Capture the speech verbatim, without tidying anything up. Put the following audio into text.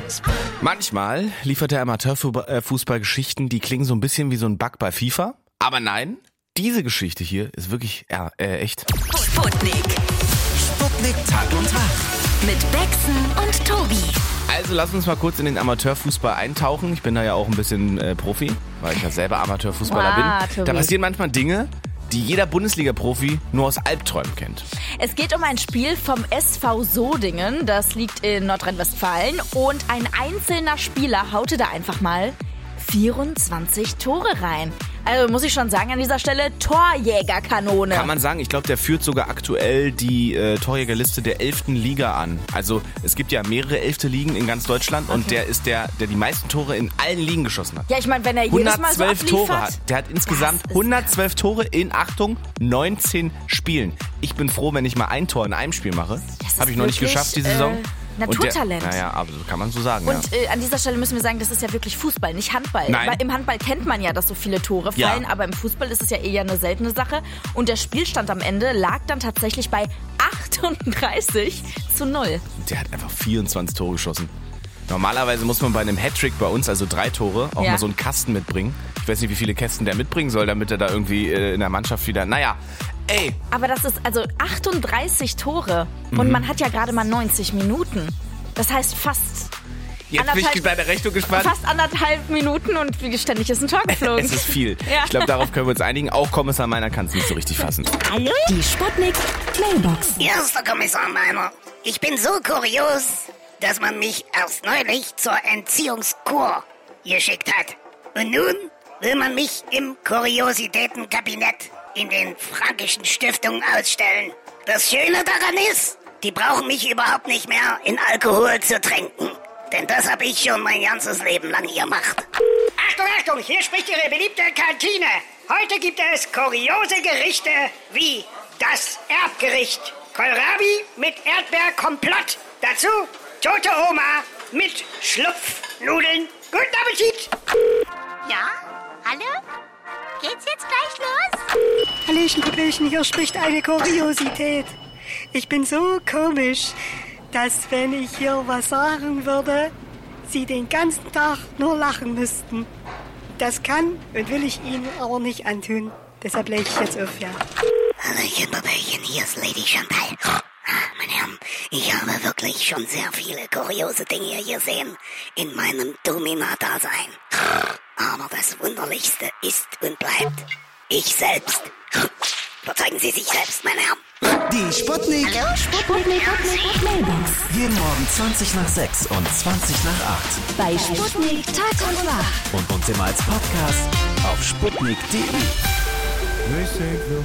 Manchmal liefert der Amateurfußball Geschichten, die klingen so ein bisschen wie so ein Bug bei FIFA. Aber nein, diese Geschichte hier ist wirklich ja, äh, echt. Sputnik. Sputnik Tag und Tag. Mit Bexen und Tobi. Also lass uns mal kurz in den Amateurfußball eintauchen. Ich bin da ja auch ein bisschen äh, Profi, weil ich ja selber Amateurfußballer wow, bin. Tobi. Da passieren manchmal Dinge, die jeder Bundesliga-Profi nur aus Albträumen kennt. Es geht um ein Spiel vom S V Sodingen, das liegt in Nordrhein-Westfalen. Und ein einzelner Spieler haute da einfach mal vierundzwanzig Tore rein. Also muss ich schon sagen an dieser Stelle, Torjägerkanone. Kann man sagen, ich glaube, der führt sogar aktuell die äh, Torjägerliste der elften Liga an. Also es gibt ja mehrere elfte Ligen in ganz Deutschland okay. und der ist der, der die meisten Tore in allen Ligen geschossen hat. Ja, ich meine, wenn er jedes Mal so abliefert, Tore hat. Der hat insgesamt hundertzwölf Tore in, Achtung, neunzehn Spielen. Ich bin froh, wenn ich mal ein Tor in einem Spiel mache. Habe ich noch nicht geschafft, die Saison. Äh Naturtalent. Der, naja, aber kann man so sagen. Und ja. äh, an dieser Stelle müssen wir sagen, das ist ja wirklich Fußball, nicht Handball. Nein. Weil im Handball kennt man ja, dass so viele Tore fallen, ja. aber im Fußball ist es ja eher eine seltene Sache. Und der Spielstand am Ende lag dann tatsächlich bei achtunddreißig zu null. Der hat einfach vierundzwanzig Tore geschossen. Normalerweise muss man bei einem Hattrick bei uns, also drei Tore, auch ja. mal so einen Kasten mitbringen. Ich weiß nicht, wie viele Kästen der mitbringen soll, damit er da irgendwie äh, in der Mannschaft wieder... Naja, ey. Aber das ist also achtunddreißig Tore mhm. und man hat ja gerade mal neunzig Minuten. Das heißt fast... Jetzt bin ich bei der Rechnung gespannt. Fast anderthalb Minuten und wie ständig ist ein Tor geflogen. Es ist viel. Ja. Ich glaube, darauf können wir uns einigen. Auch Kommissar Meiner kann es nicht so richtig fassen. Hallo? Die Sputnik Mailbox. Erster Kommissar Meiner, ich bin so kurios, dass man mich erst neulich zur Entziehungskur geschickt hat. Und nun will man mich im Kuriositätenkabinett in den Frankischen Stiftungen ausstellen. Das Schöne daran ist, die brauchen mich überhaupt nicht mehr in Alkohol zu tränken. Denn das habe ich schon mein ganzes Leben lang gemacht. Achtung, Achtung, hier spricht Ihre beliebte Kantine. Heute gibt es kuriose Gerichte wie das Erbgericht. Kohlrabi mit Erdbeerkomplott. Dazu tote Oma mit Schlupfnudeln. Guten Appetit! Ja? Hallo? Geht's jetzt gleich los? Hallöchen, Hallöchen, hier spricht eine Kuriosität. Ich bin so komisch, dass wenn ich hier was sagen würde, Sie den ganzen Tag nur lachen müssten. Das kann und will ich Ihnen aber nicht antun. Deshalb lege ich jetzt auf, ja. Hallöchen, Babelchen, hier ist Lady Chantal. Meine Herren, ich habe wirklich schon sehr viele kuriose Dinge gesehen in meinem Domina-Dasein. Aber das Wunderlichste ist und bleibt ich selbst. Überzeugen Sie sich selbst, meine Herren. Die Sputnik. Hallo, Sputnik, Sputnik, Mailbox. Jeden Morgen zwanzig nach sechs und zwanzig nach acht. Bei Sputnik Tag und Wach. Und uns immer als Podcast auf sputnik punkt de.